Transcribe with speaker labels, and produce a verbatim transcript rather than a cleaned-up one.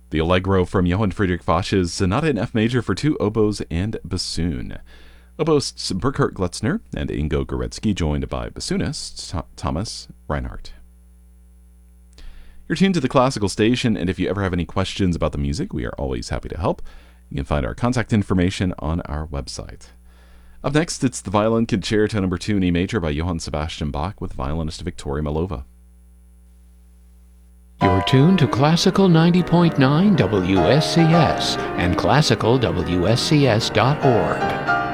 Speaker 1: The Allegro from Johann Friedrich Bach's Sonata in F major for two oboes and bassoon. Oboists Burkhard Glutzner and Ingo Goretzky, joined by bassoonist Thomas Reinhardt. You're tuned to the Classical Station, and if you ever have any questions about the music, we are always happy to help. You can find our contact information on our website. Up next, it's the Violin Concerto number two in E major by Johann Sebastian Bach with violinist Victoria Malova.
Speaker 2: You're tuned to Classical ninety point nine W S C S and classical W S C S dot org.